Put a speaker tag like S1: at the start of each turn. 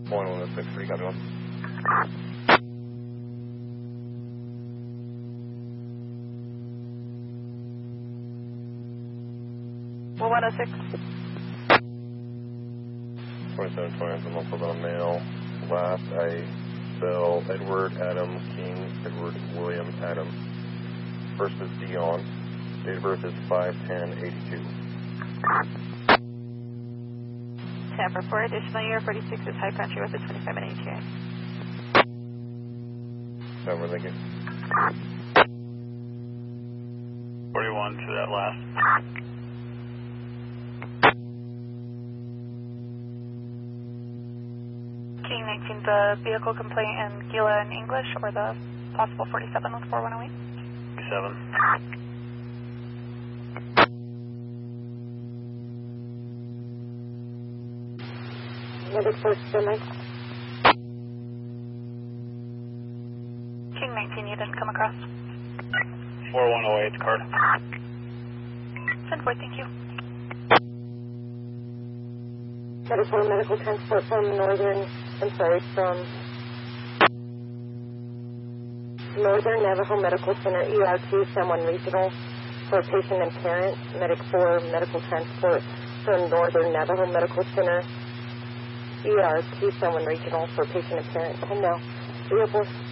S1: 163, copy one.
S2: Well, 106.
S1: 2720, I'm also about a male. Last, I spell Edward Adam King, Edward William Adam. First is Dion. Date of birth is 5/10/82.
S2: Tampa 4, additional year 46 is High Country with a 27 ATA.
S1: Over, thank you.
S3: 41 to that last.
S2: King 19, the vehicle complaint in Gila in English or the possible 47 with 4108?
S3: 7.
S2: Medic first, Mike. King 19, you didn't come across.
S3: 4108 card.
S2: 10-4, thank you.
S4: Medic for medical transport from Northern Navajo Medical Center, ER2, San Juan Regional, for patient and parent. Medic 4, medical transport from Northern Navajo Medical Center, ER2, San Juan Regional, for patient and parent. And now, 304.